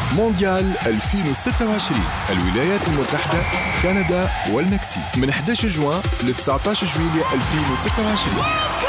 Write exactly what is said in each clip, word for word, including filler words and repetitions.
مونديال ألفين وستة وعشرين الولايات المتحدة، كندا والمكسيك من أحد عشر جوان ل تسعة عشر جويلية ألفين وستة وعشرين.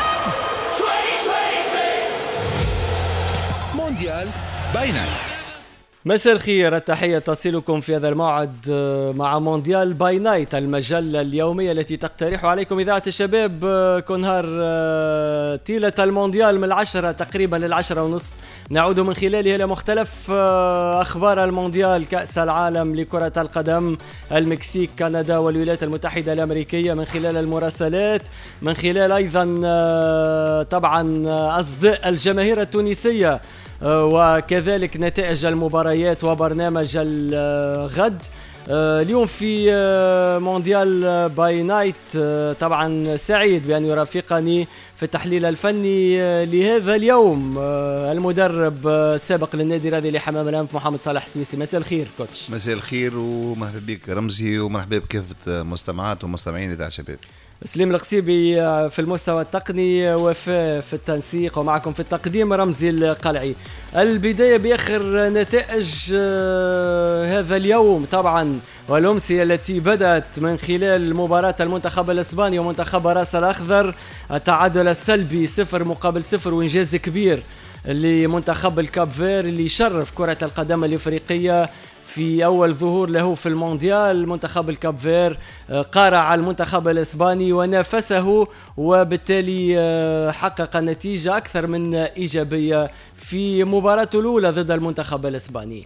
مونديال باي نايت. مساء الخير، التحية تصلكم في هذا الموعد مع مونديال باي نايت، المجلة اليومية التي تقترح عليكم إذاعة الشباب كل نهار طيلة المونديال من العشرة تقريبا للعشرة ونص، نعود من خلاله إلى مختلف أخبار المونديال، كأس العالم لكرة القدم، المكسيك، كندا والولايات المتحدة الأمريكية، من خلال المراسلات، من خلال أيضا طبعا أصداء الجماهير التونسية، وكذلك نتائج المباريات وبرنامج الغد. اليوم في مونديال باي نايت طبعا سعيد بأن يرافقني في التحليل الفني لهذا اليوم المدرب السابق للنادي الرياضي لحمام الأنف محمد صالح السويسي. مساء الخير كوتش. مساء الخير ومرحبا بك رمزي، ومرحبا بكافة مستمعات ومستمعين إذاعة الشباب. سليم القصيبي في المستوى التقني، وفاء في التنسيق، ومعكم في التقديم رمزي القلعي. البداية بآخر نتائج هذا اليوم طبعا والأمسية التي بدأت من خلال مباراة المنتخب الإسباني ومنتخب راس الأخضر، التعادل السلبي صفر مقابل صفر، وإنجاز كبير لمنتخب الكاب فير اللي يشرف كرة القدم الإفريقية في أول ظهور له في المونديال. منتخب الكاب فير قارع المنتخب الإسباني ونافسه، وبالتالي حقق نتيجة أكثر من إيجابية في مباراته الأولى ضد المنتخب الإسباني.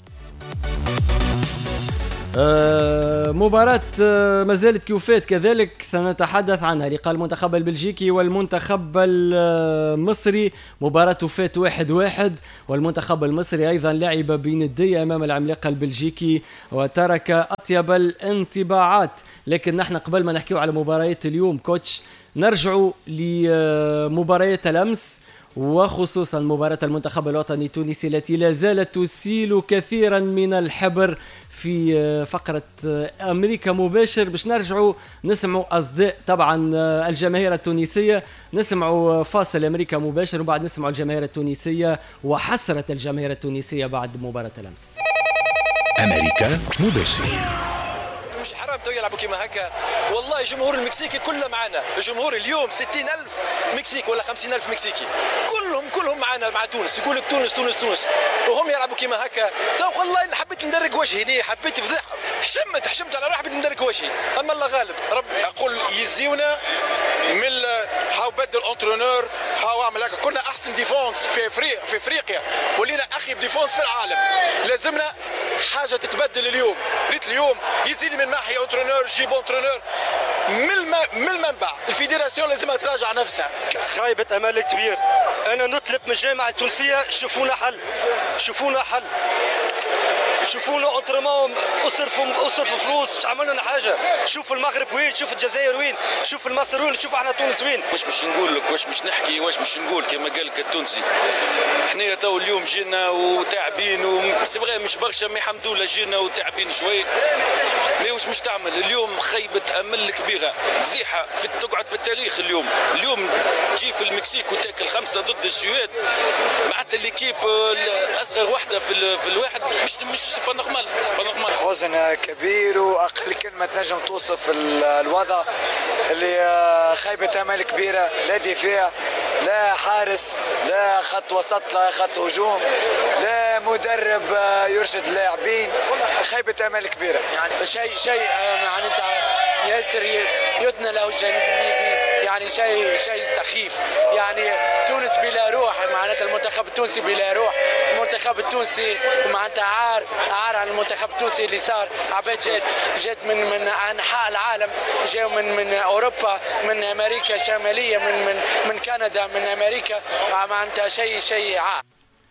مباراة ما زالت كيوفات كذلك سنتحدث عنها، لقاء المنتخب البلجيكي والمنتخب المصري، مباراة فات واحد واحد، والمنتخب المصري أيضا لعب بندية أمام العملاق البلجيكي وترك أطيب الانطباعات. لكن نحن قبل ما نحكيو على مباريات اليوم كوتش نرجعوا لمباريات الأمس، وخصوصا مباراة المنتخب الوطني التونسي التي لا زالت تسيل كثيرا من الحبر في فقرة أمريكا مباشر. باش نرجعوا نسمعوا أصداء طبعا الجماهير التونسية، نسمعوا فاصل أمريكا مباشر، وبعد نسمعوا الجماهير التونسية وحسرة الجماهير التونسية بعد مباراة الأمس. أمريكا مباشر. مش حرام تو يلعبوا كيما هكا، والله الجمهور المكسيكي كله معنا، الجمهور اليوم ستين ألف مكسيك ولا خمسين ألف مكسيكي، كلهم كلهم معنا مع تونس، يقول لك تونس تونس تونس، وهم يلعبوا كيما هكا. تو والله حبيت ندرك وجهي ليه، حبيت فضح، حشمت حشمت على روحي، حبيت ندرك وجهي، اما الله غالب. ربي اقول يزيونا من هاو بدل انترونور، هاو اعمل هكا، كنا احسن ديفونس في افريقيا في افريقيا ولينا اخي ديفونس في العالم، لازمنا حاجه تتبدل اليوم. ريت اليوم يزيد من ناحيه انترونور، جيب انترونور من من المنبع، الفيدراسيون لازمها تراجع نفسها. خايبة امال كبير. انا نطلب من الجامعه التونسيه شوفونا حل، شوفونا حل، شوفونا انترمون، اصرفوا اصرفوا فلوس، عملوا لنا حاجه. شوفوا المغرب وين، شوف الجزائر وين، شوف المصر وين، شوف احنا تونس وين. واش باش نقول لك، واش باش نحكي، واش باش نقول كما قال لك التونسي. احنا تو اليوم جينا وتعبين وسبغي مش برشا، ما الحمد لله جينا وتعبين شوي. ليه واش مش تعمل اليوم؟ خيبه امل كبيره، فضيحه في تقعد في التاريخ. اليوم اليوم تجي في المكسيك وتاكل خمسه ضد السويد، معناتها الليكيب الاصغر وحده في في الواحد، مش مش سي با نورمال، سي با نورمال. حزن كبير، واقل كلمه تنجم توصف الوضع اللي خيبه امل كبيره، لا دفاع لا حارس لا خط وسط لا خط هجوم لا مدرب يرشد اللاعبين، خيبه امل كبيره. يعني شيء شيء معناتها ياسر يثنى له الجانب، يعني شيء شيء سخيف. يعني تونس بلا روح، معناتها المنتخب التونسي بلا روح، المنتخب التونسي معناتها عار عار على المنتخب التونسي اللي صار. عباد جات جات من من انحاء العالم، جاوا من من اوروبا، من امريكا الشماليه، من من من كندا، من امريكا، معناتها شيء شيء عار.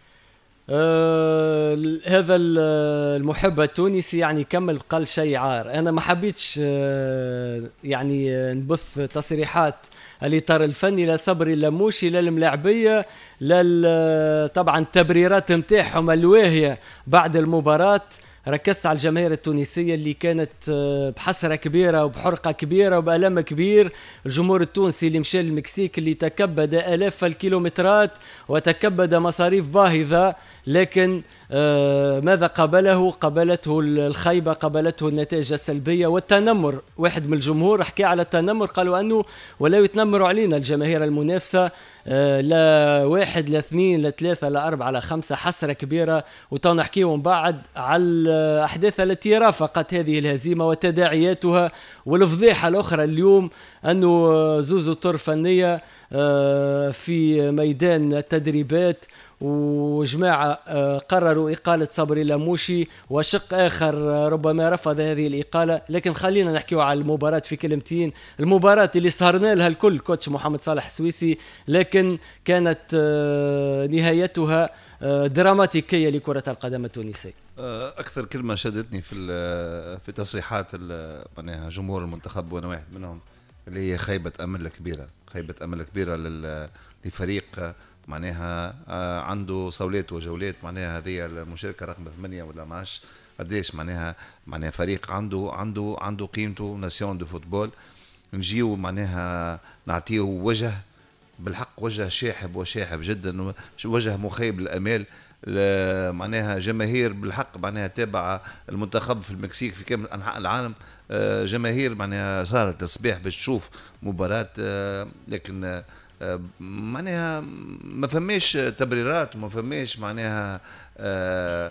آه هذا المحب التونسي يعني كمل قال شيء عار. أنا ما حبيتش آه يعني نبث تصريحات الإطار الفني لا صبري لا موشي لا الملاعبية لا طبعا التبريرات متاعهم الواهية بعد المباراة. ركزت على الجماهير التونسية اللي كانت بحسرة كبيرة وبحرقة كبيرة وبألم كبير. الجمهور التونسي اللي مشى للمكسيك اللي تكبد آلاف الكيلومترات وتكبد مصاريف باهظة، لكن آه ماذا قبله؟ قبلته الخيبة، قبلته النتائج السلبية والتنمر. واحد من الجمهور حكى على التنمر، قالوا أنه ولا يتنمروا علينا الجماهير المنافسة، آه لا واحد لا اثنين لا ثلاثة لا أربعة لا خمسة، حسرة كبيرة. وتو نحكيهم بعد على الأحداث التي رافقت هذه الهزيمة وتداعياتها. والفضيحة الأخرى اليوم أنه زوزو طر فنية آه في ميدان التدريبات، وجماعة قرروا إقالة صبري لاموشي، وشق آخر ربما رفض هذه الإقالة. لكن خلينا نحكيو على المباراة في كلمتين. المباراة اللي سهرنا لها الكل كوتش محمد صالح سويسي، لكن كانت نهايتها دراماتيكية لكرة القدم التونسية. أكثر كلمة شدتني في في تصريحات معناها جمهور المنتخب وأنا واحد منهم، اللي هي خيبة أمل كبيرة، خيبة أمل كبيرة لفريق معناها عنده صولات وجولات. معناها هذه المشاركة رقم ثمانية ولا ما عرفش قديش، معناها معناها فريق عنده عنده عنده قيمته، ناسيون دو فوتبول. نجيو معناها نعطيه وجه بالحق، وجه شاحب وشاحب جدا، وجه مخيب للأمال. معناها جماهير بالحق معناها تابع المنتخب في المكسيك في كامل أنحاء العالم، جماهير معناها صارت الصباح باش تشوف مباراة، لكن معناها ما فماش تبريرات وما فماش معناها آآ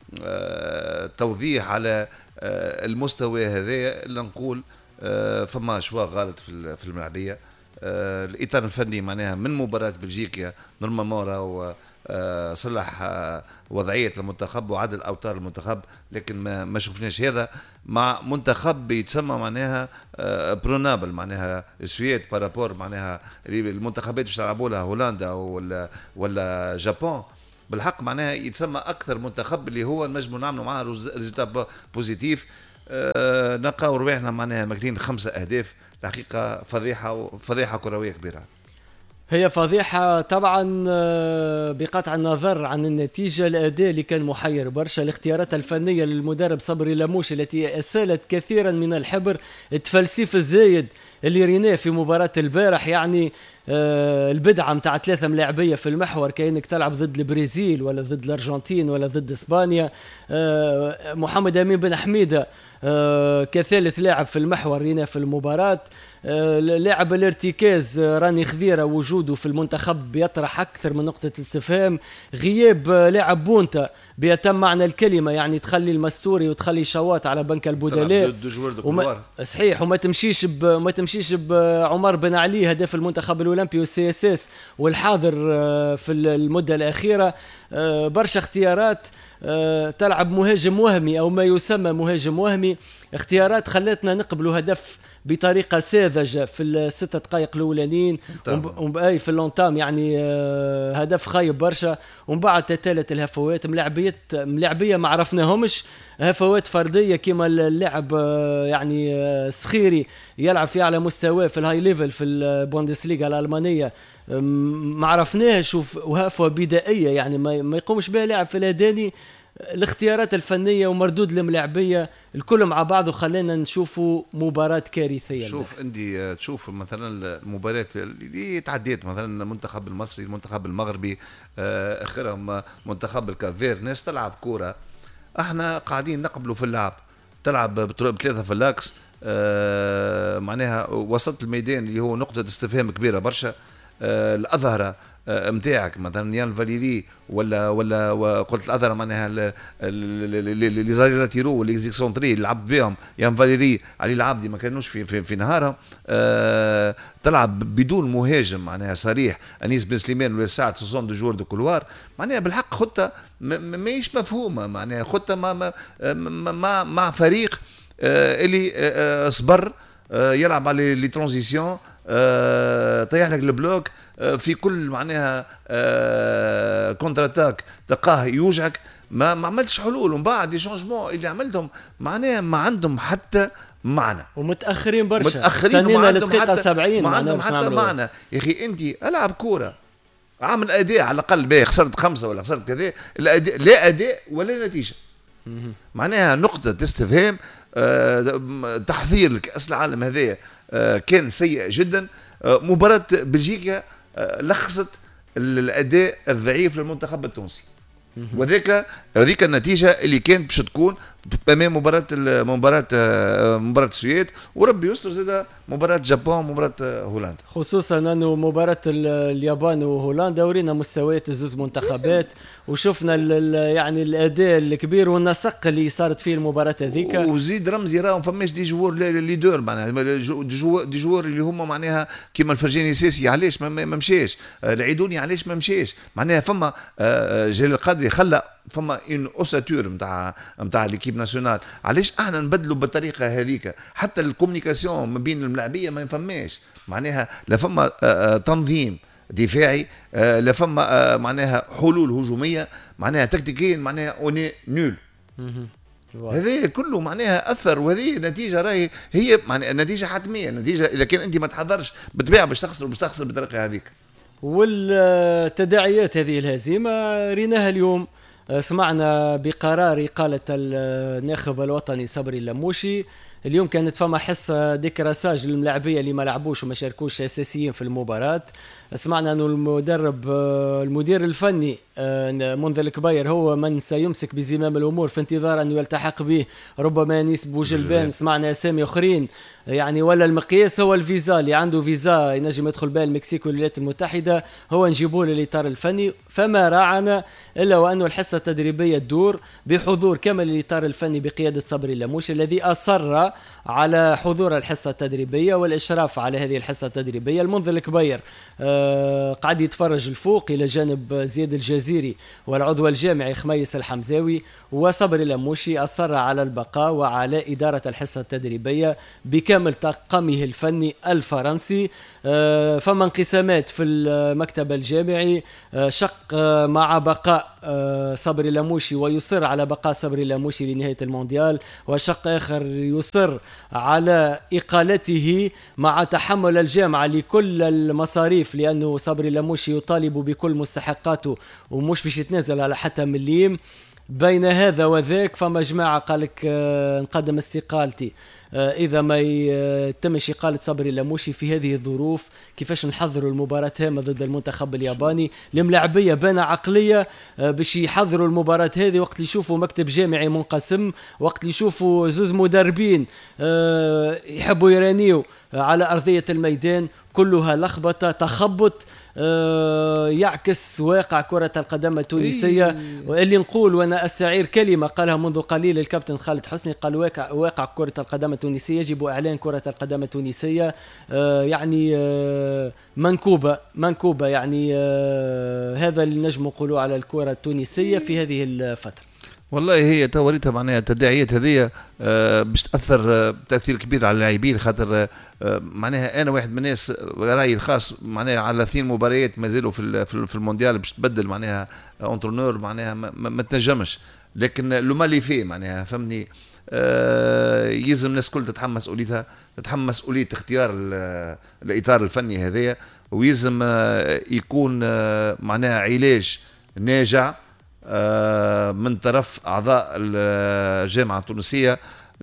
آآ توضيح على المستوى هذا. اللي نقول فما شوا غلط في الملعبية. الإطار الفني معناها من مباراة بلجيكا نورمالمون راهو صلح وضعية المنتخب وعدل أوتار المنتخب، لكن ما ما شفناش هذا مع منتخب يتسمى معناها برونابل، معناها سويد بارابور معناها المنتخبات باش تلعبوا لها هولندا ولا ولا جابون. بالحق معناها يتسمى أكثر منتخب اللي هو نجموا نعملوا معاه ريزولتا بوزيتيف. أه نلقاو رواحنا معناها ماكلين خمسة أهداف. الحقيقة فضيحة فضيحة كروية كبيرة. هي فضيحة طبعا بقطع النظر عن النتيجة. الأداء اللي كان محير برشا، الاختيارات الفنية للمدرب صبري لاموشي التي أسالت كثيرا من الحبر، التفلسيف الزايد اللي ريناه في مباراة البارح، يعني البدعة متاع ثلاثة ملاعبية في المحور، كأنك تلعب ضد البرازيل ولا ضد الأرجنتين ولا ضد إسبانيا. محمد أمين بن حميدة كثالث لاعب في المحور رينا في المباراة. لاعب الارتكاز راني خذيرة وجوده في المنتخب بيطرح أكثر من نقطة استفهام. غياب لاعب بونتا بيتم معنى الكلمة، يعني تخلي المستوري وتخلي شوات على بنك البدلاء وما صحيح، وما تمشيش ب... ما تمشيش بعمر بن علي هداف المنتخب الأولمبي والسي اس اس والحاضر في المدة الأخيرة. برشا اختيارات، تلعب مهاجم وهمي أو ما يسمى مهاجم وهمي. اختيارات خلتنا نقبلوا هدف بطريقة ساذجة في الستة دقائق الأولانيين ومبقاي في اللونتام، يعني هدف خايب برشا. ومن بعد تتالت الهفوات ملاعبية ملاعبية ما عرفناهمش، هفوات فردية كما اللاعب يعني سخيري يلعب في أعلى مستوى في الهاي ليفل في البوندسليغا الألمانية ما عرفناهش، وهفوة بدائية يعني ما يقومش بها لاعب في الأداني. الاختيارات الفنية ومردود الملاعبية الكل مع بعض وخلينا نشوفوا مباراة كارثية. شوف عندي تشوف مثلا المباراة اللي تعديت، مثلا المنتخب المصري المنتخب المغربي اخرهم منتخب الكافير، ناس تلعب كورة، احنا قاعدين نقبلوا في اللعب، تلعب بثلاثة في اللاكس معناها وسط الميدان اللي هو نقطة استفهام كبيرة برشا. الأظهرة متاعك مثلا يان فاليري ولا ولا وقلت الأظهرة معناها اللي زاري تيرو واللي زيكسونتري اللي لعب بهم يان فاليري علي العبدي ما كانوش في في, في نهارها. أه تلعب بدون مهاجم معناها صريح، انيس بن سليمان ولا سعد سوسون دو جور دو كولوار، معناها بالحق خطة ماهيش مفهومة، معناها خطة مع مع مع فريق أه اللي أه صبر أه يلعب على لي ترانزيسيون، أه طيح لك البلوك في كل معناها أه كونتراتاك تلقاه يوجعك، ما ما عملتش حلول. ومن بعد لي شونجمون اللي عملتهم معناها ما عندهم حتى معنى، ومتاخرين برشا، متاخرين استنينا لدقيقه سبعين ما عندهم حتى معنى. يا اخي انت العب كوره، عامل اداء على الاقل، باهي خسرت خمسه ولا خسرت كذا، الاداء لا اداء ولا نتيجه، معناها نقطة استفهام. تحضير لكأس العالم هذا كان سيء جدا. مباراة بلجيكا لخصت الأداء الضعيف للمنتخب التونسي، وذاك هذيك النتيجة اللي كانت باش تكون امام مباراة مباراة مباراة السويد، وربي يستر زاد مباراة جابون مباراة هولندا، خصوصا انه مباراة اليابان وهولندا ورينا مستويات الزوز منتخبات، وشفنا يعني الاداء الكبير والنسق اللي صارت فيه المباراة هذيك. وزيد رمزي راهم فماش دي جوور ليدور معناها دي جوور اللي هما معناها كيما الفرجاني سيسي علاش ما مشاش، العيدوني علاش ما مشاش، معناها فما جلال القادري خلى فما ان اوساتور نتاع نتاع ليكيب ناسيونال. علاش احنا نبدلوا بالطريقه هذيك؟ حتى الكومونيكاسيون ما بين الملاعبيه ما يفهمش، معناها لا فما تنظيم دفاعي، لا فما معناها حلول هجوميه، معناها تكتيكيا معناها اوني نول. هذا كله معناها اثر، وهذه نتيجه راهي هي معناها نتيجه حتميه، نتيجه اذا كان انت ما تحضرش بالطبيعه باش تخسر باش تخسر بالطريقه هذيك. والتداعيات هذه الهزيمه ريناها اليوم. سمعنا بقرار إقالة الناخب الوطني صبري اللموشي. اليوم كانت فما حصة ديكراساج للملاعبية اللي ما لعبوش وما شاركوش أساسيين في المباراة. سمعنا أنه المدرب المدير الفني منذر الكبير هو من سيمسك بزمام الأمور في انتظار أن يلتحق به ربما نيس بوجلبان. سمعنا أسامي أخرين يعني، ولا المقياس هو الفيزا، اللي عنده فيزا ينجم يدخل بها المكسيك والولايات المتحدة هو نجيبوه للإطار الفني. فما راعنا إلا وأنه الحصة التدريبية تدور بحضور كامل الإطار الفني بقيادة صبري اللموشي الذي أصر على حضور الحصة التدريبية والإشراف على هذه الحصة التدريبية. المنذر الكبير آه قاعد يتفرج الفوق إلى جانب زياد الجزيري والعضو الجامعي خميس الحمزاوي، وصبري اللموشي أصر على البقاء وعلى إدارة الحصة التدريبية بكامل طاقمه الفني الفرنسي. آه فما انقسامات في المكتب الجامعي، آه شق آه مع بقاء آه صبري اللموشي ويصر على بقاء صبري اللموشي لنهاية المونديال، وشق آخر يصر على إقالته مع تحمل الجامعة لكل المصاريف، لأنه صبري اللموشي يطالب بكل مستحقاته ومش باش يتنازل على حتى مليم. بين هذا وذاك فما جماعة قالك آه نقدم استقالتي آه إذا ما يتمش إقالة صبري اللموشي في هذه الظروف. كيفاش نحضروا المباراة هامة ضد المنتخب الياباني؟ الملاعبية بنا عقلية آه باش يحضروا المباراة هذه وقت اللي يشوفوا مكتب جامعي منقسم، وقت اللي يشوفوا زوز مدربين آه يحبوا يرانيوا آه على أرضية الميدان، كلها لخبطة تخبط آه يعكس واقع كرة القدم التونسية. واللي نقول وانا استعير كلمة قالها منذ قليل الكابتن خالد حسني، قال واقع, واقع كرة القدم التونسية يجب اعلان كرة القدم التونسية آه يعني آه منكوبة منكوبة يعني آه هذا اللي نجم نقوله على الكرة التونسية في هذه الفترة. والله هي توريتها معناها التداعيات هذه آه باش تاثر آه تاثير كبير على اللاعبين، خاطر آه معناها انا واحد من الناس رايي الخاص معناها على اثنين مباريات مازالوا في في المونديال باش تبدل معناها اونترونور معناها ما, ما تنجمش، لكن لو مالي فيه معناها فهمني آه يلزم الناس كل تتحمل مسؤوليتها، تتحمل مسؤوليه اختيار الاطار الفني هذايا، ويلزم آه يكون آه معناها علاج ناجع من طرف أعضاء الجامعة التونسية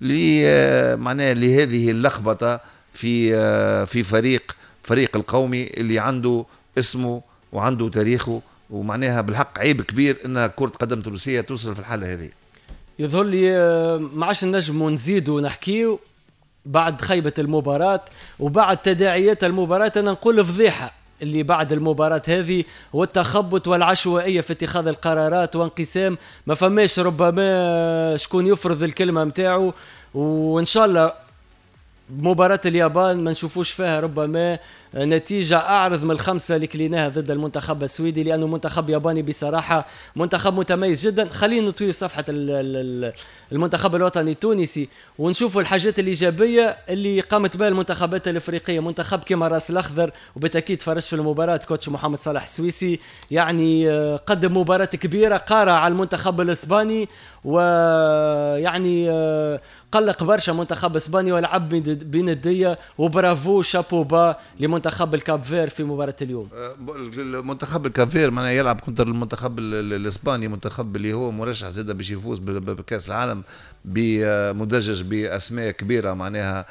معناها لهذه اللخبطة في في فريق فريق القومي اللي عنده اسمه وعنده تاريخه، ومعناها بالحق عيب كبير أن كرة قدم تونسية توصل في الحالة هذه. يظهر لي معاش نجم نزيد ونحكيه بعد خيبة المباراة وبعد تداعيات المباراة. أنا نقول فضيحة اللي بعد المباراة هذه والتخبط والعشوائية في اتخاذ القرارات وانقسام، ما فماش ربما شكون يفرض الكلمة متاعه. وإن شاء الله مباراة اليابان ما نشوفوش فيها ربما نتيجة أعرض من الخمسة اللي كليناها ضد المنتخب السويدي، لأنه منتخب ياباني بصراحة منتخب متميز جدا. خلينا نطوي صفحة المنتخب الوطني التونسي ونشوفوا الحاجات الإيجابية اللي قامت بها المنتخبات الأفريقية. منتخب كما راس الأخضر، وبالتأكيد فرجت في المباراة كوتش محمد صالح السويسي، يعني قدم مباراة كبيرة قارع على المنتخب الإسباني ويعني قلق برشا منتخب اسبانيا ولعب بنديه، وبرافو شابو با لمنتخب الكاب فير في مباراه اليوم. المنتخب الكاب فير معناها يلعب كونتر المنتخب الاسباني، منتخب اللي هو مرشح زاده باش يفوز بكاس العالم، بمدجج باسماء كبيره معناها،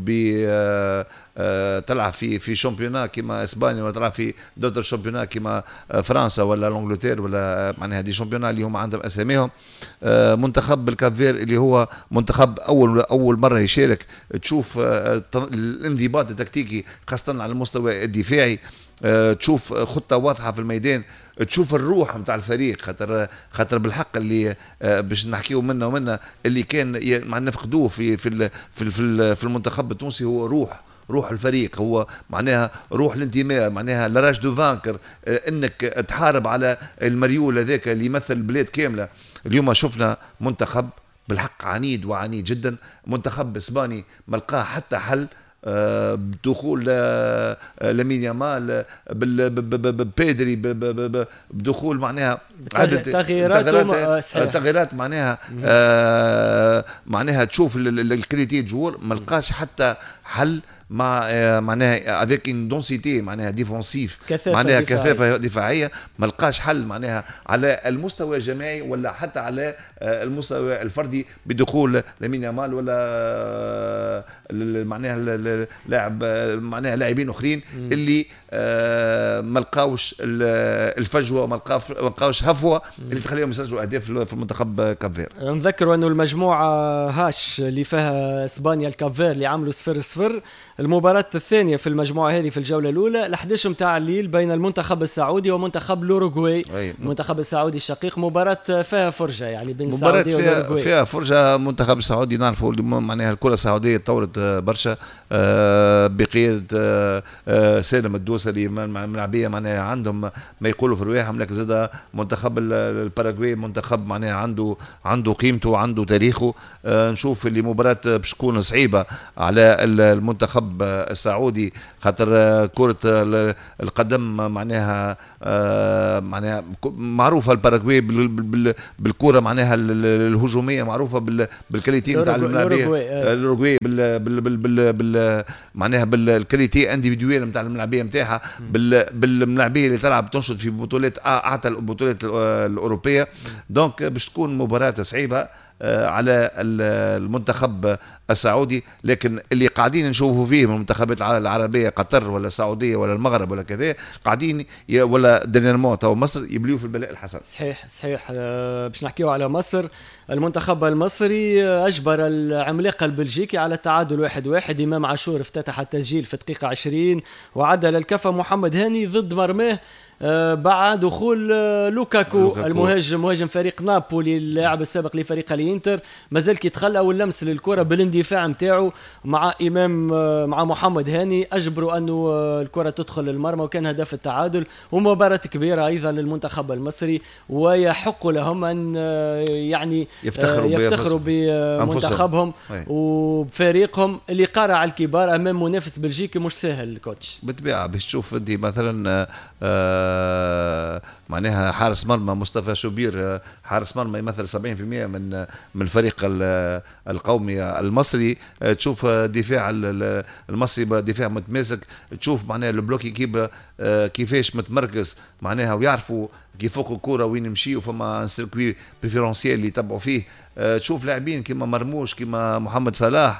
ب تلعب في في شامبيونا كيما اسبانيا، ولا تلعب في دوتر شامبيونا كيما فرنسا ولا الانجلتير، ولا معناها هذه شامبيونا اللي هم عندهم اساميهم. منتخب الكاب فير اللي هو منتخب اول اول مره يشارك، تشوف الانضباط التكتيكي خاصه على المستوى الدفاعي، تشوف خطه واضحه في الميدان، تشوف الروح نتاع الفريق، خاطر خاطر بالحق اللي باش نحكيو منه ومنه اللي كان مع نفقدوه في في في في المنتخب التونسي هو روح روح الفريق، هو معناها روح الانتماء، معناها لاراج دو فانكر، انك تحارب على المريول هذاك اللي يمثل البلاد كامله. اليوم شفنا منتخب بالحق عنيد وعنيد جدا، منتخب اسباني ما لقاه حتى حل بدخول لامين يامال، ببيدري، بدخول معناها عدد تغييرات تغييرات معناها معناها تشوف الكريتي جور ما لقاش حتى حل مع معناها افيك ان دونسيتي معناها ديفونسيف، معناها كثافه دفاعيه ما لقاش حل معناها على المستوى الجماعي ولا حتى على المستوى الفردي بدخول لامين يامال ولا معناها لاعب معناها لاعبين اخرين اللي ما لقاوش الفجوه، ما لقاوش هفوه اللي تخليهم يسجلوا اهداف في المنتخب كابفير. نذكروا انه المجموعه هاش اللي فيها اسبانيا الكابفير اللي عملوا صفر صفر، المباراة الثانية في المجموعة هذه في الجولة الأولى الحداش متاع الليل بين المنتخب السعودي ومنتخب الأوروغواي. المنتخب السعودي الشقيق، مباراة فيها فرجة يعني بين السعودية والأوروغواي. فيها فرجة، منتخب السعودي نعرفوا معناها الكرة السعودية تطورت برشا بقيادة سالم الدوسري ملاعبية معناها عندهم ما يقولوا في رواحهم، لكن زاد منتخب الباراغواي منتخب معناها عنده عنده قيمته وعنده تاريخه. نشوف اللي مباراة باش تكون صعيبة على المنتخب السعودي، خاطر كرة القدم معناها معناها معروفة الباراغواي بالكرة معناها الهجومية، معروفة بالكاليتي نتاع الملاعبية الأوروغواي بال معناها بالكاليتي انديفيدويل نتاع الملاعبية نتاعها، بالملاعبية اللي تلعب تنشط في بطولات اعتى البطولات الأوروبية. دونك باش تكون مباراة صعيبة على المنتخب السعودي، لكن اللي قاعدين نشوفوا فيه من المنتخبات العربيه قطر ولا السعوديه ولا المغرب ولا كذا قاعدين ولا دينمارك او مصر يبليوا في البلاء الحسن. صحيح صحيح. أه باش نحكيوا على مصر، المنتخب المصري اجبر العملاق البلجيكي على التعادل واحد واحد. امام عاشور افتتح التسجيل في الدقيقه عشرين وعدل الكفه محمد هاني ضد مرماه بعد دخول لوكاكو, لوكاكو المهاجم مهاجم فريق نابولي اللاعب السابق لفريق الانتر، مازال كيتخلى واللمس للكره بالاندفاع نتاعو مع امام مع محمد هاني اجبروا انه الكره تدخل المرمى وكان هدف التعادل. ومباراه كبيره ايضا للمنتخب المصري، ويحق لهم ان يعني يفتخروا, يفتخروا بمنتخبهم وبفريقهم اللي قارع الكبار امام منافس بلجيكي مش سهل. كوتش بالطبيعه باش تشوف دي مثلا آه معناها حارس مرمى مصطفى شوبير، حارس مرمى يمثل سبعين بالمئة من من الفريق القومي المصري. تشوف دفاع المصري دفاع متماسك، تشوف معناها البلوكي كيب كيفاش متمركز معناها ويعرفوا كيف فوق الكوره وين يمشي، وفما سيركوي بريفيرونسيال اللي يتبعوا فيه. تشوف لاعبين كيما مرموش كيما محمد صلاح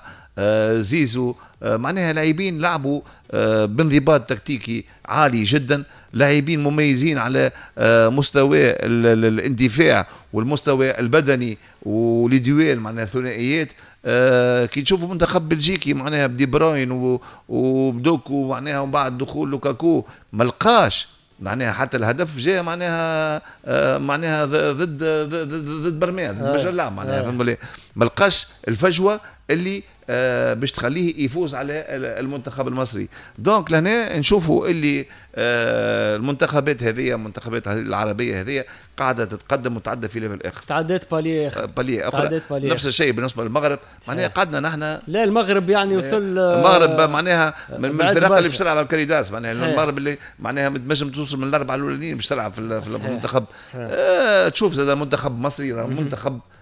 زيزو، معناها لاعبين لعبوا بانضباط تكتيكي عالي جدا، لاعبين مميزين على مستوى الاندفاع والمستوى البدني وليدويل معناها ثنائيات. كي تشوفوا منتخب بلجيكي معناها بدي بروين وبدوكو معناها وبعد دخول لوكاكو ما لقاش معناها حتى الهدف جاء معناها معناها ضد ضد برمية ضد مجلة معناها ما لقاش الفجوة اللي آه باش تخليه يفوز على المنتخب المصري. دونك لهنا نشوفوا اللي آه المنتخبات هذه المنتخبات العربيه هذه قاعده تتقدم وتعدى في ليفل اخر، تعدات بالي اخر بالي اخر. نفس الشيء بالنسبه للمغرب معناها قعدنا نحن لا المغرب يعني وصل المغرب معناها من, من الفرق اللي باش تلعب على الكاريداس معناها المغرب اللي معناها تنجم توصل من الاربعه الاولانيين باش تلعب في, في المنتخب. آه تشوف زاد منتخب مصري منتخب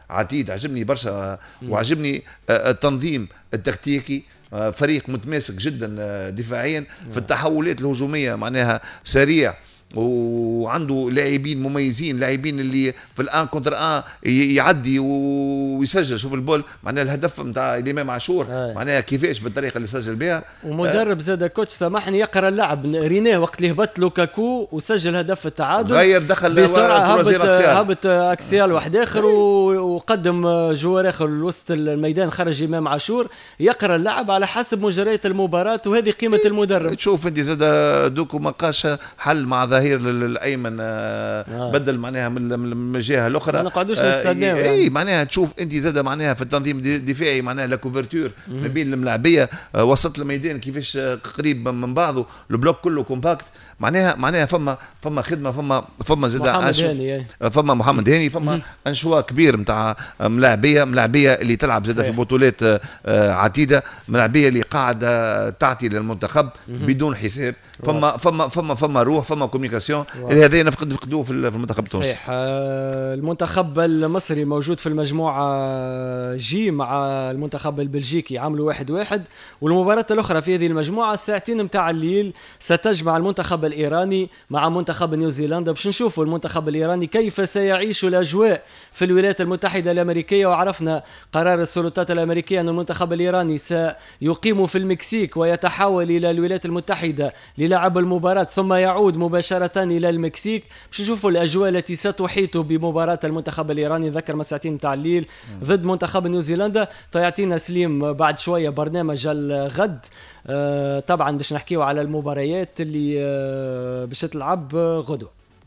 عتيد، عجبني برشا وعجبني التنظيم التكتيكي، فريق متماسك جدا دفاعيا في التحولات الهجوميه معناها سريع، وعنده لاعبين مميزين، لاعبين اللي في الان كونتر ان يعدي ويسجل. شوف البول معناها الهدف نتاع الامام عاشور معناها كيفاش بالطريقه اللي سجل بها. ومدرب زاد كوتش سامحني يقرا اللعب، ريناه وقت اللي هبط لوكاكو وسجل هدف التعادل غير دخل بسرعه، هبط هبط اكسيال واحد اخر وقدم جوار اخر لوسط الميدان، خرج امام عاشور. يقرا اللعب على حسب مجريات المباراه، وهذه قيمه المدرب. تشوف انت زاد دوكو ما لقاش حل مع ظهير الايمن آه. بدل معناها من الجهه الاخرى، ما نقعدوش نستناو. اي يعني. معناها تشوف انت زاد معناها في التنظيم الدفاعي معناها لا كوفرتور ما بين الملاعبيه، آه وسط الميدان كيفاش قريب من بعضه، البلوك كله كومباكت، معناها معناها فما فما خدمه، فما فما زاد محمد هاني، فما محمد هاني، فما انشوا كبير نتاع ملاعبيه ملاعبيه اللي تلعب زاد في بطولات آه عديده، ملاعبيه اللي قاعده تعطي للمنتخب بدون حساب. فما فما فما فما روح، فما كوميونيكاسيون اللي هذا نفقد نفقدوه في المنتخب التونسي. صحيح. المنتخب المصري موجود في المجموعه جي مع المنتخب البلجيكي، عملوا واحد واحد. والمباراه الاخرى في هذه المجموعه الساعتين متاع الليل ستجمع المنتخب الايراني مع منتخب نيوزيلندا، باش نشوفوا المنتخب الايراني كيف سيعيش الاجواء في الولايات المتحده الامريكيه. وعرفنا قرار السلطات الامريكيه ان المنتخب الايراني سيقيم في المكسيك ويتحول الى الولايات المتحده للعب المباراة، ثم يعود مباشرة إلى المكسيك باش نشوفوا الأجواء التي ستحيط بمباراة المنتخب الإيراني. ذكر مساعتين تاع الليل ضد منتخب نيوزيلندا. طيعتينا سليم بعد شوية برنامج الغد، آه طبعا باش نحكيو على المباريات اللي آه باش تلعب غدوة.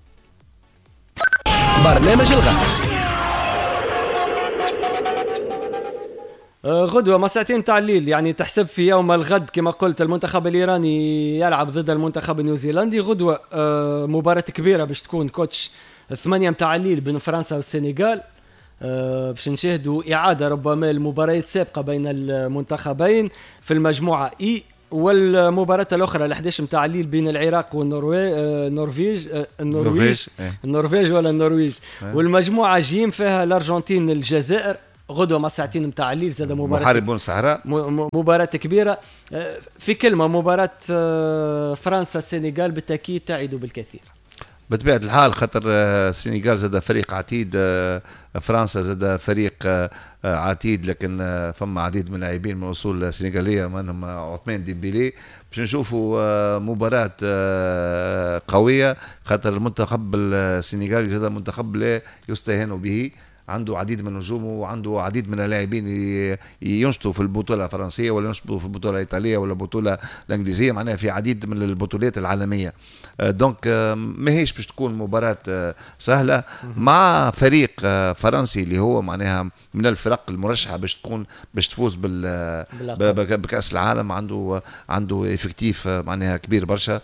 برنامج الغد غدوة ما ساعتين تاع الليل، يعني تحسب في يوم الغد كما قلت المنتخب الإيراني يلعب ضد المنتخب النيوزيلندي. غدوة مباراة كبيرة باش تكون كوتش ثمانية متاع الليل بين فرنسا والسنغال، باش نشاهدوا إعادة ربما المباريات السابقة بين المنتخبين في المجموعة إي. والمباراة الأخرى الأحداش متاع الليل بين العراق والنرويج النرويج النرويج ولا النرويج. والمجموعة جيم فيها الأرجنتين الجزائر. غدوة مع ساعتين متاع الليل زاد مباراة محاربون صحراء، مباراة كبيرة. في كلمة مباراة فرنسا السنغال بالتأكيد تعيد بالكثير بطبيعة الحال، خاطر السنغال زاد فريق عتيد، فرنسا زاد فريق عتيد، لكن فما عديد من اللاعبين من اصول السنغاليه منهم عثمان ديمبيلي. باش نشوفوا مباراة قوية، خاطر المنتخب السنغالي زاد منتخب لا يستهان به، عنده عديد من النجوم وعنده عديد من اللاعبين ينشطوا في البطوله الفرنسيه ولا ينشطوا في البطوله الايطاليه ولا البطوله الانجليزيه، معناها في عديد من البطولات العالميه. دونك ماهيش باش تكون مباراه سهله مع فريق فرنسي اللي هو معناها من الفرق المرشحه باش تكون باش تفوز بال بكاس العالم. عنده عنده افكتيف معناها كبير برشا،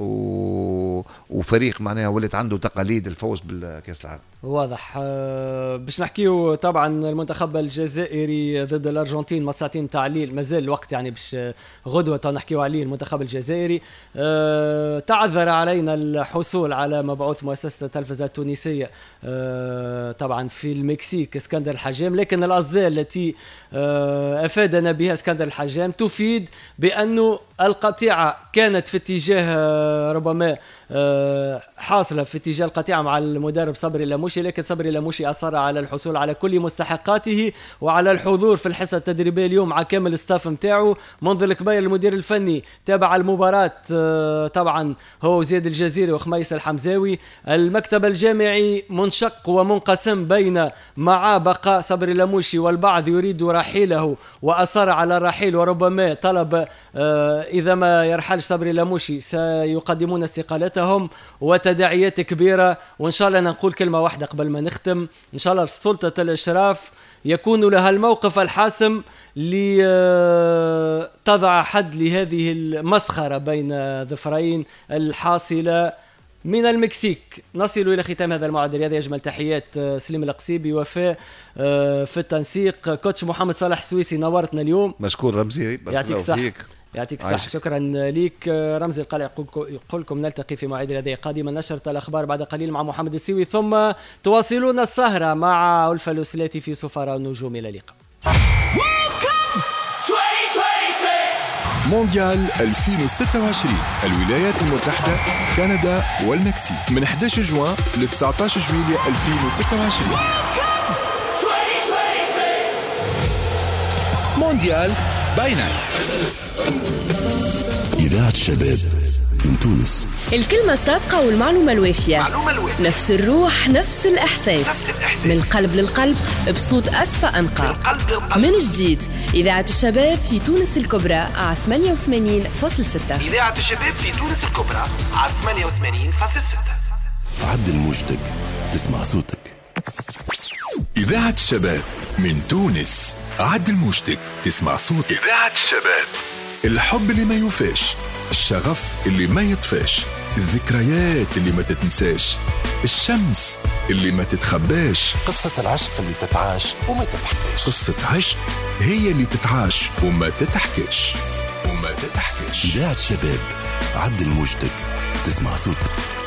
وفريق معناها ولات عنده تقاليد الفوز بالكاس العالم. واضح. باش نحكيو طبعا المنتخب الجزائري ضد الارجنتين مساعتين تاع الليل، مازال الوقت يعني باش غدوه نحكيو عليه. المنتخب الجزائري أه تعذر علينا الحصول على مبعوث مؤسسه التلفزه التونسيه أه طبعا في المكسيك اسكندر الحجام، لكن الاصداء التي أه افادنا بها اسكندر الحجام تفيد بانه القطيعه كانت في اتجاه ربما أه حاصله في اتجاه القطيعه مع المدرب صبري لاموشي، لكن صبري لاموشي اصر على الحصول على كل مستحقاته وعلى الحضور في الحصه التدريبيه اليوم مع كامل الستاف نتاعو. منذ الكبير المدير الفني تابع المباراه طبعا هو زياد الجزيري وخميس الحمزاوي. المكتب الجامعي منشق ومنقسم بين مع بقاء صبري لاموشي والبعض يريد رحيله واصر على الرحيل، وربما طلب اذا ما يرحل صبري لاموشي سيقدمون استقالتهم وتداعيات كبيره. وان شاء الله نقول كلمه واحده قبل ما نختم، ان شاء الله سلطه الاشراف يكون لها الموقف الحاسم لتضع حد لهذه المسخره بين ظفرين الحاصله من المكسيك. نصل إلى ختام هذا الموعد الرياضي. أجمل تحيات سليم القصيبي وفاء في التنسيق. كوتش محمد صالح السويسي نورتنا اليوم. مشكور رمزي، يعطيك الصحة. يعطيك الصحة. شكرا ليك رمزي القلع. يقولكم نلتقي في موعد الذي قادما. نشرة الأخبار بعد قليل مع محمد السيوي، ثم تواصلون السهرة مع ألفا الوسلاتي في سفراء النجوم. إلى اللقاء. مونديال ألفين وستة وعشرين، الولايات المتحدة، كندا والمكسيك، من أحد عشر جوان ل تسعة عشر جويلية ألفين وستة وعشرين. مونديال باي نايت. إذاعة الشباب من تونس. الكلمة الصادقة والمعلومة الوافية. معلومة الوافية. نفس الروح، نفس الإحساس. نفس الإحساس. من القلب للقلب، بصوت أصفى أنقى. من القلب للقلب. من جديد، إذاعة الشباب في تونس الكبرى على ثمانية وثمانين فاصلة ستة. إذاعة الشباب في تونس الكبرى على ثمانية وثمانين فاصلة ستة. عدل موجتك، تسمع صوتك. إذاعة الشباب من تونس، عدل موجتك، تسمع صوتك. إذاعة الشباب. الحب اللي ما يوفاش، الشغف اللي ما يطفاش، الذكريات اللي ما تتنساش، الشمس اللي ما تتخباش، قصة العشق اللي تتعاش وما تتحكاش. قصة عشق هي اللي تتعاش وما تتحكاش وما تتحكاش. إذاعة الشباب، عدل موجتك، تسمع صوتك.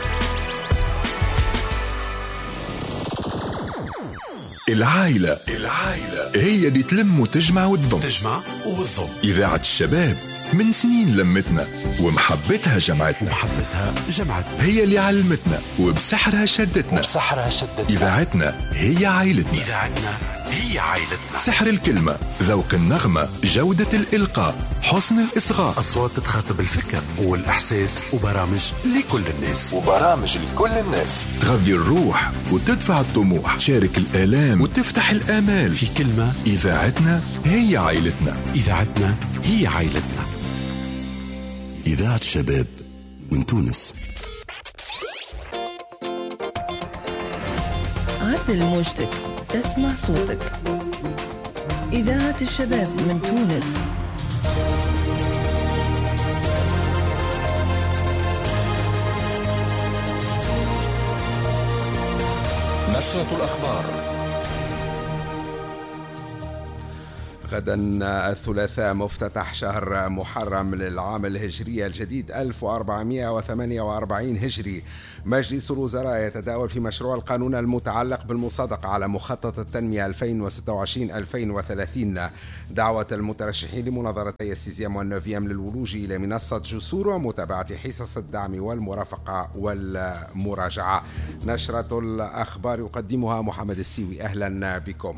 العائلة العائلة هي اللي تلم وتجمع وتضم. تجمع وتضم. إذاعة الشباب من سنين لمتنا ومحبتها جمعتنا. محبتها جمعتنا. هي اللي علمتنا وبسحرها شدتنا. وبسحرها شدتنا. إذاعتنا هي عائلتنا. إذاعتنا هي عائلتنا. سحر الكلمة، ذوق النغمة، جودة الإلقاء، حسن الإصغاء. أصوات تتخاطب الفكر والإحساس، وبرامج لكل الناس. وبرامج لكل الناس تغذي الروح وتدفع الطموح، تشارك الآلام وتفتح الآمال. في كلمة، إذاعتنا هي عائلتنا. إذاعتنا هي عائلتنا. إذاعة الشباب من تونس. عدل موجتك، تسمع صوتك. إذاعة الشباب من تونس. نشرة الأخبار. غدا الثلاثاء مفتتح شهر محرم للعام الهجري الجديد ألف وأربعمائة وثمانية وأربعين هجري. مجلس الوزراء يتداول في مشروع القانون المتعلق بالمصادقة على مخطط التنمية ألفين وستة وعشرين ألفين وثلاثين. دعوة المترشحين لمناظرتي السيزيام والنوفيام للولوج إلى منصة جسور ومتابعة حصص الدعم والمرافقة والمراجعة. نشرة الأخبار يقدمها محمد السيوي. أهلا بكم.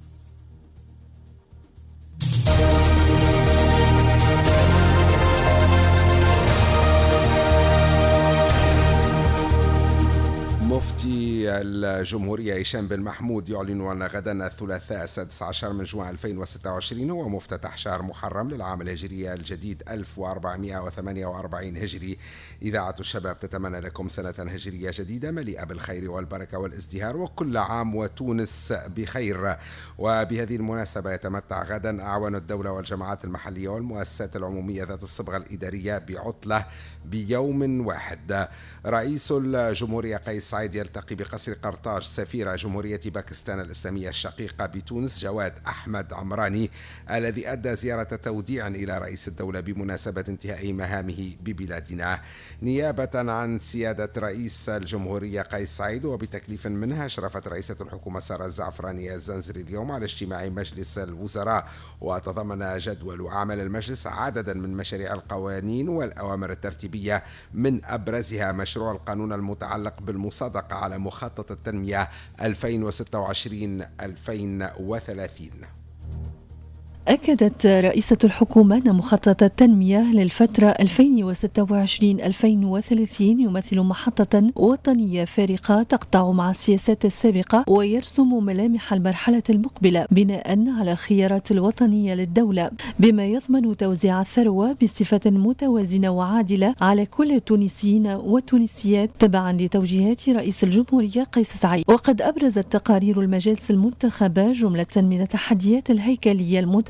مفتي الجمهورية هشام بن محمود يعلن أن غدا الثلاثاء السادس عشر من جوان ألفين وستة وعشرين هو مفتتح شهر محرم للعام الهجري الجديد ألف وأربعمائة وثمانية وأربعين هجري. إذاعة الشباب تتمنى لكم سنة هجرية جديدة مليئة بالخير والبركة والازدهار، وكل عام وتونس بخير. وبهذه المناسبة يتمتع غدا أعوان الدولة والجماعات المحلية والمؤسسات العمومية ذات الصبغة الإدارية بعطلة بيوم واحد. رئيس الجمهورية قيس سعيد يلتقي بقصر قرطاج سفير جمهورية باكستان الإسلامية الشقيقة بتونس جواد أحمد عمراني، الذي أدى زيارة توديع إلى رئيس الدولة بمناسبة انتهاء مهامه ببلادنا. نيابة عن سيادة رئيس الجمهورية قيس سعيد وبتكليف منها، أشرفت رئيسة الحكومة سارة الزعفراني الزنزري اليوم على اجتماع مجلس الوزراء، وتضمن جدول أعمال المجلس عددا من مشاريع القوانين والأوامر الترتيبية، من أبرزها مشروع القانون المتعلق بالمصادقة على مخطط التنمية ألفين وستة وعشرين ألفين وثلاثين. أكدت رئيسة الحكومة أن مخطط التنمية للفترة ألفين وستة وعشرين ألفين وثلاثين يمثل محطة وطنية فارقة تقطع مع السياسات السابقة ويرسم ملامح المرحلة المقبلة بناء على الخيارات الوطنية للدولة، بما يضمن توزيع الثروة بصفة متوازنة وعادلة على كل التونسيين والتونسيات تبعا لتوجيهات رئيس الجمهورية قيس سعيد. وقد أبرزت تقارير المجالس المنتخبة جملة من التحديات الهيكلية المتراكمة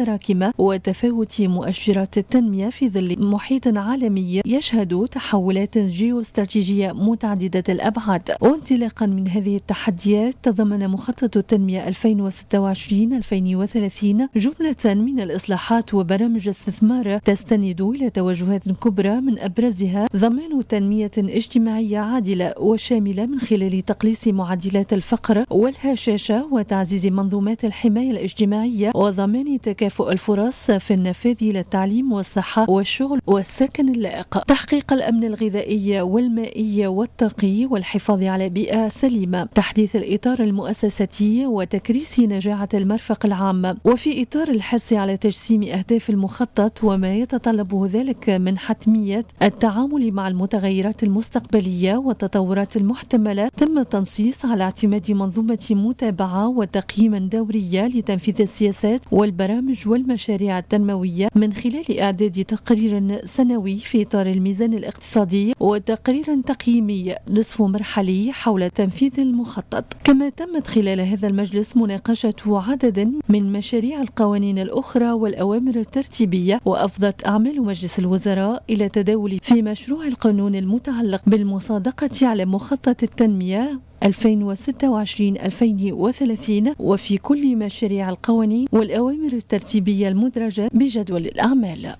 متراكمة وتفاوت مؤشرات التنمية في ظل محيط عالمي يشهد تحولات جيوستراتيجية متعددة الأبعاد. وانطلاقا من هذه التحديات تضمن مخطط التنمية ألفين وستة وعشرين ألفين وثلاثين جملة من الإصلاحات وبرامج استثمار تستند إلى توجهات كبرى، من أبرزها ضمان تنمية اجتماعية عادلة وشاملة من خلال تقليص معدلات الفقر والهشاشة وتعزيز منظومات الحماية الاجتماعية وضمان تكافؤ الفرص في النفاذ إلى التعليم والصحة والشغل والسكن اللائق، تحقيق الأمن الغذائي والمائي والطاقي والحفاظ على بيئة سليمة، تحديث الإطار المؤسساتي وتكريس نجاعة المرفق العام. وفي إطار الحرص على تجسيم أهداف المخطط وما يتطلبه ذلك من حتمية التعامل مع المتغيرات المستقبلية والتطورات المحتملة، تم التنصيص على اعتماد منظومة متابعة وتقييم دورية لتنفيذ السياسات والبرامج والمشاريع التنموية من خلال إعداد تقرير سنوي في إطار الميزان الاقتصادي وتقرير تقييمي نصف مرحلي حول تنفيذ المخطط. كما تمت خلال هذا المجلس مناقشة عدد من مشاريع القوانين الأخرى والأوامر الترتيبية، وأفضت أعمال مجلس الوزراء إلى تداول في مشروع القانون المتعلق بالمصادقة على مخطط التنمية ألفين وستة وعشرين ألفين وثلاثين وفي كل مشاريع القوانين والأوامر الترتيبية المدرجة بجدول الأعمال.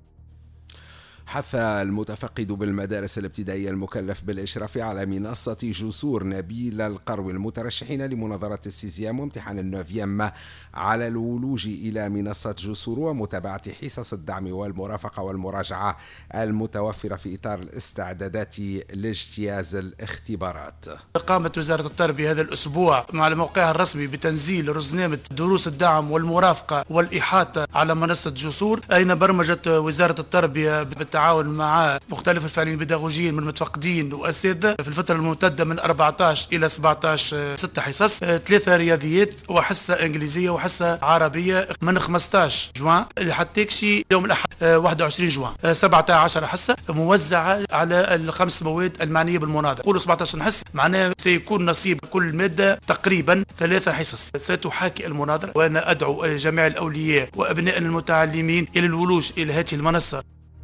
حث المتفقد بالمدارس الابتدائية المكلف بالإشراف على منصة جسور نبيل القروي المترشحين لمناظرة السيزيام وامتحان النوفيام على الولوج إلى منصة جسور ومتابعة حصص الدعم والمرافقة والمراجعة المتوفرة في إطار الاستعدادات لاجتياز الاختبارات. قامت وزارة التربية هذا الأسبوع مع موقعها الرسمي بتنزيل رزنامة دروس الدعم والمرافقة والإحاطة على منصة جسور، أين برمجت وزارة التربية بالتعاون مع مختلف الفاعلين البيداغوجيين من متفقدين وأساتذة في الفترة الممتدة من أربعة عشر إلى سبعة عشر ستة حصص، ثلاثة رياضيات وحصة إنجليزية وحصة عربية من خمسة عشر جوان لحتى يكشي يوم الأحد واحد وعشرين جوان، سبعة عشر حصة موزعة على الخمس مواد المعنية بالمناظرة. قولوا سبعة عشر حصة معناه سيكون نصيب كل مادة تقريبا ثلاثة حصص. ستحاكي المناظرة، وأنا أدعو جميع الأولياء وأبناء المتعلمين إلى الولوج إلى هذه المنصة.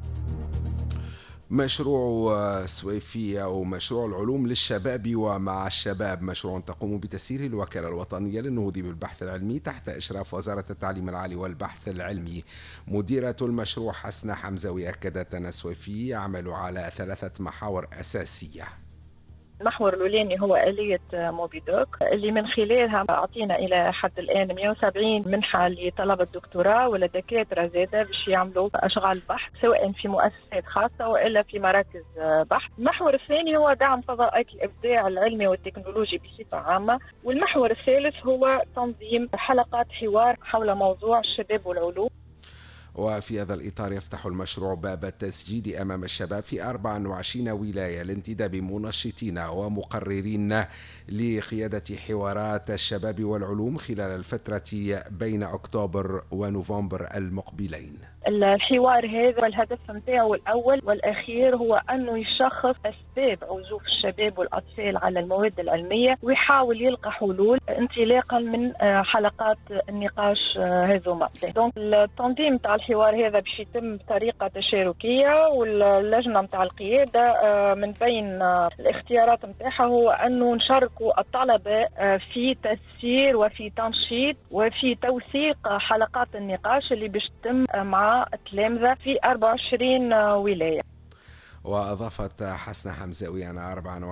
مشروع سويفية أو مشروع العلوم للشباب ومع الشباب، مشروع تقوم بتسيير الوكالة الوطنية للنهوض بالبحث العلمي تحت إشراف وزارة التعليم العالي والبحث العلمي. مديرة المشروع حسنة حمزاوي أكدت أن سويفي يعمل على ثلاثة محاور أساسية. المحور الأولاني هو آلية موبيدوك اللي من خلالها أعطينا إلى حد الآن مئة وسبعين منحة لطلبة دكتوراه ولا دكاترة زادة باش يعملوا أشغال بحث سواء في مؤسسات خاصة وإلا في مراكز بحث. المحور الثاني هو دعم فضاءات الإبداع العلمي والتكنولوجي بصفة عامة. والمحور الثالث هو تنظيم حلقات حوار حول موضوع الشباب والعلوم. وفي هذا الإطار يفتح المشروع باب التسجيل أمام الشباب في أربع وعشرين ولاية لانتداب منشطين ومقررين لقيادة حوارات الشباب والعلوم خلال الفترة بين أكتوبر ونوفمبر المقبلين. الحوار هذا الهدف متاعه الأول والأخير هو أنه يشخص أسباب عزوف الشباب والأطفال على المواد العلمية ويحاول يلقى حلول انطلاقا من حلقات النقاش هذوما. دونك التنظيم تاع الحوار هذا باش يتم بطريقة تشاركية، واللجنة متاع القيادة من بين الاختيارات متاعها هو أنه نشاركوا الطلبة في تسيير وفي تنشيط وفي توثيق حلقات النقاش اللي باش تتم مع التلامذة في أربع وعشرين ولاية. وأضافت حسنة حمزاوي أن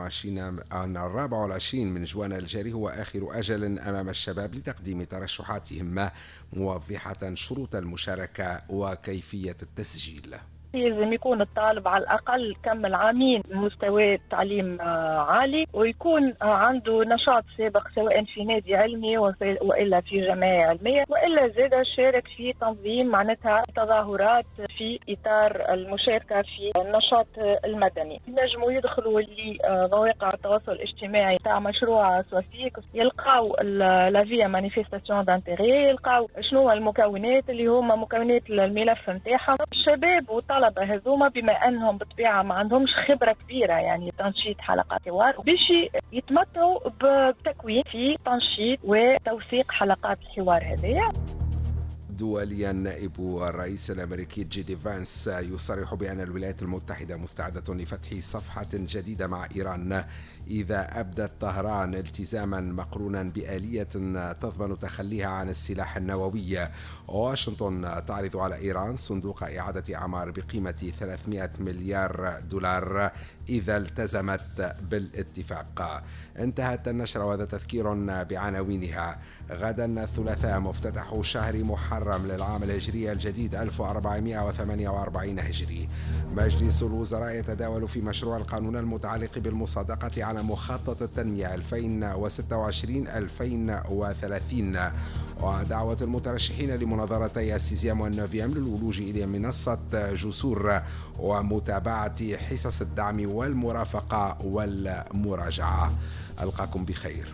الرابع والعشرين من جوان الجاري هو آخر أجل أمام الشباب لتقديم ترشحاتهم، موضحة شروط المشاركة وكيفية التسجيل. لازم يكون الطالب على الأقل كمل عامين مستوى تعليم عالي ويكون عنده نشاط سابق سواء في نادي علمي وإلا في جمعية علمية وإلا زاد شارك في تنظيم معناتها تظاهرات في إطار المشاركة في النشاط المدني. نجموا يدخلوا لمواقع التواصل الاجتماعي تاع مشروع سوافيك يلقاو لافيا مانيفيستاسيون دانتيغي، يلقاو شنو المكونات اللي هما مكونات الملف نتاعهم. الشباب والطلبة هذوما بما انهم بطبيعه ما عندهمش خبره كبيره يعني تنشيط حلقات حوار باش يتمتعوا بتكوين في تنشيط وتوثيق حلقات الحوار هذه. دوليا، نائب الرئيس الأمريكي جي دي فانس يصرح بأن الولايات المتحدة مستعدة لفتح صفحة جديدة مع إيران إذا أبدت طهران التزاما مقرونا بآلية تضمن تخليها عن السلاح النووي. واشنطن تعرض على إيران صندوق إعادة أعمار بقيمة ثلاثمائة مليار دولار إذا التزمت بالاتفاق. انتهت النشرة وهذا تذكير بعناوينها. غدا الثلاثاء مفتتح شهر محرم للعام الهجري الجديد ألف وأربعمائة وثمانية وأربعين هجري. مجلس الوزراء يتداول في مشروع القانون المتعلق بالمصادقة على مخطط التنمية ألفين وستة وعشرين ألفين وثلاثين. ودعوة المترشحين لمناظرتي السيزيام والنوفيام للولوج إلى منصة جسور ومتابعة حصص الدعم والمرافقة والمراجعة. ألقاكم بخير.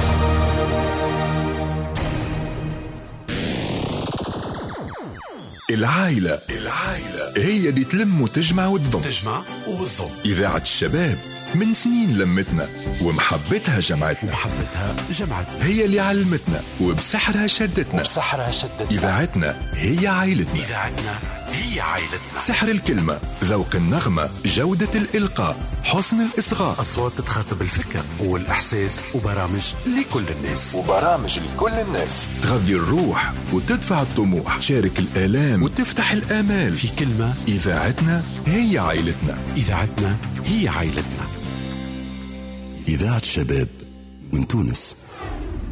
العائلة العائلة هي اللي تلم وتجمع وتضم تجمع وتضم. إذاعة الشباب من سنين لمتنا ومحبتها جمعتنا ومحبتها جمعتنا هي اللي علمتنا وبسحرها شدتنا وبسحرها شدتنا. إذاعتنا هي عائلتنا إذاعتنا هي عائلتنا. سحر الكلمة، ذوق النغمة، جودة الإلقاء، حسن الإصغاء، أصوات تخاطب الفكر والإحساس، وبرامج لكل الناس وبرامج لكل الناس تغذي الروح وتدفع الطموح، شارك الآلام وتفتح الآمال. في كلمة، إذاعتنا هي عائلتنا. إذاعتنا هي عائلتنا. إذاعة شباب من تونس.